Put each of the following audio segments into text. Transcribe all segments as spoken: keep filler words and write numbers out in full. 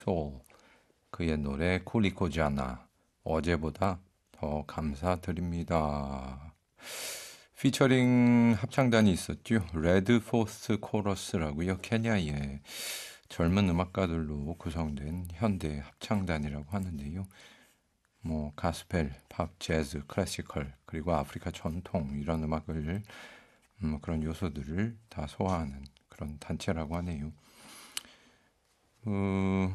소울, 그의 노래 쿨리코지아나, 어제보다 더 감사드립니다. 피처링 합창단이 있었죠. 레드 포스 코러스라고요. 케냐의 젊은 음악가들로 구성된 현대 합창단이라고 하는데요. 뭐 가스펠, 팝, 재즈, 클래시컬, 그리고 아프리카 전통 이런 음악을 음, 그런 요소들을 다 소화하는 그런 단체라고 하네요. 어,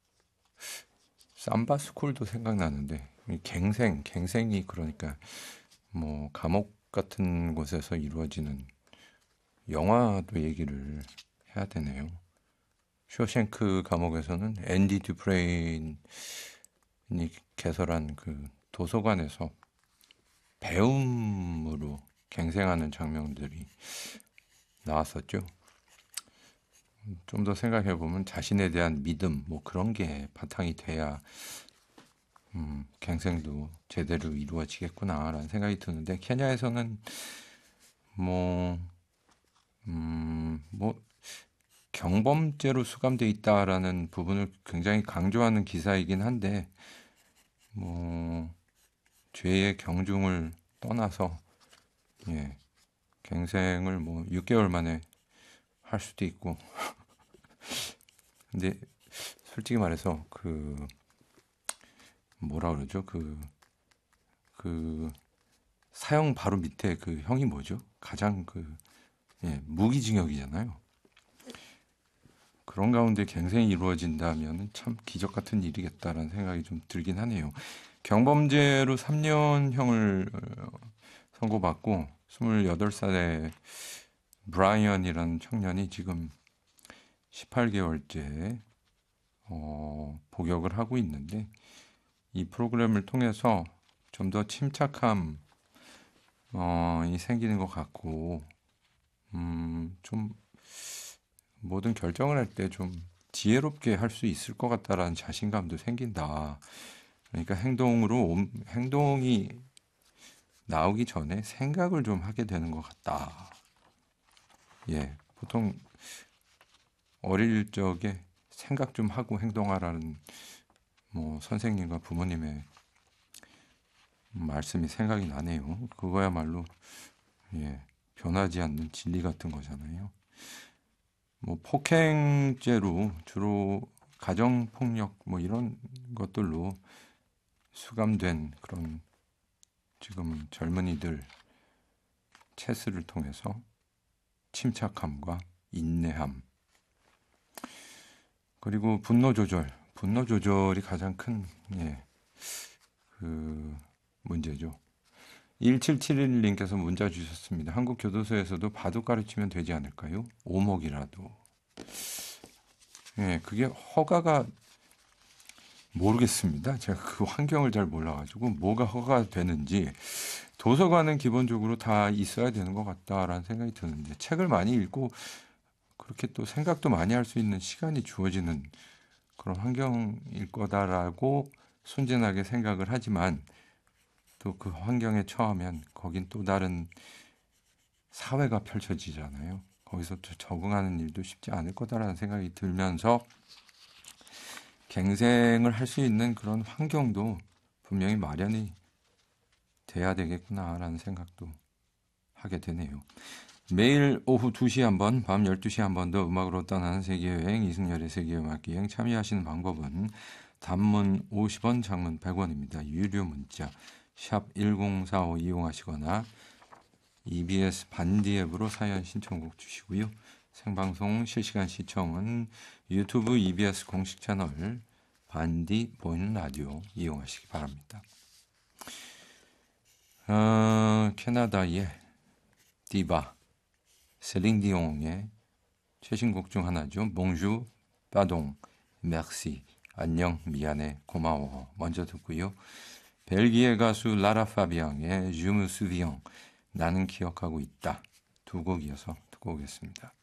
삼바 스쿨도 생각나는데 이 갱생, 갱생이 그러니까 뭐 감옥 같은 곳에서 이루어지는 영화도 얘기를 해야 되네요. 쇼생크 감옥에서는 앤디 듀프레인이 개설한 그 도서관에서 배움으로 갱생하는 장면들이 나왔었죠. 좀 더 생각해 보면 자신에 대한 믿음 뭐 그런 게 바탕이 돼야 음, 갱생도 제대로 이루어지겠구나라는 생각이 드는데 케냐에서는 뭐, 음, 뭐 경범죄로 수감돼 있다라는 부분을 굉장히 강조하는 기사이긴 한데 뭐 죄의 경중을 떠나서 예, 갱생을 뭐 육 개월 만에 할 수도 있고 근데 솔직히 말해서 그 뭐라 그러죠? 그, 그 사형 바로 밑에 그 형이 뭐죠? 가장 그 예, 무기징역이잖아요. 그런 가운데 갱생이 이루어진다면 참 기적 같은 일이겠다라는 생각이 좀 들긴 하네요. 경범죄로 삼 년형을 선고받고 스물여덟 살의 브라이언이라는 청년이 지금 십팔 개월째 어, 복역을 하고 있는데 이 프로그램을 통해서 좀 더 침착함이 어, 생기는 것 같고 음, 좀 모든 결정을 할 때 좀 지혜롭게 할 수 있을 것 같다라는 자신감도 생긴다. 그러니까 행동으로 행동이 나오기 전에 생각을 좀 하게 되는 것 같다. 예, 보통 어릴 적에 생각 좀 하고 행동하라는 뭐 선생님과 부모님의 말씀이 생각이 나네요. 그거야말로 예, 변하지 않는 진리 같은 거잖아요. 뭐 폭행죄로 주로 가정폭력 뭐 이런 것들로 수감된 그런 지금 젊은이들 체스를 통해서 침착함과 인내함 그리고 분노 조절, 분노 조절이 가장 큰 예, 그 문제죠. 일칠칠일님께서 문자 주셨습니다. 한국 교도소에서도 바둑 가르치면 되지 않을까요? 오목이라도. 예, 그게 허가가 모르겠습니다. 제가 그 환경을 잘 몰라가지고 뭐가 허가가 되는지 도서관은 기본적으로 다 있어야 되는 것 같다라는 생각이 드는데 책을 많이 읽고 그렇게 또 생각도 많이 할 수 있는 시간이 주어지는 그런 환경일 거다라고 순진하게 생각을 하지만 또 그 환경에 처하면 거긴 또 다른 사회가 펼쳐지잖아요. 거기서 또 적응하는 일도 쉽지 않을 거다라는 생각이 들면서 갱생을 할 수 있는 그런 환경도 분명히 마련이 돼야 되겠구나라는 생각도 하게 되네요. 매일 오후 두 시에 한 번, 밤 열두 시에 한 번 더 음악으로 떠나는 세계여행, 이승열의 세계음악여행 참여하시는 방법은 단문 오십 원, 장문 백 원입니다. 유료 문자 샵 일공사오 이용하시거나 이비에스 반디 앱으로 사연 신청곡 주시고요. 생방송 실시간 시청은 유튜브 이비에스 공식 채널 반디 보이는 라디오 이용하시기 바랍니다. 어, 캐나다의 디바 셀링 디옹의 최신곡 중 하나죠. Bonjour, pardon, merci, 안녕, 미안해, 고마워 먼저 듣고요. 벨기에 가수 라라 파비앙의 Je me souviens, 나는 기억하고 있다 두 곡 이어서 듣고 오겠습니다.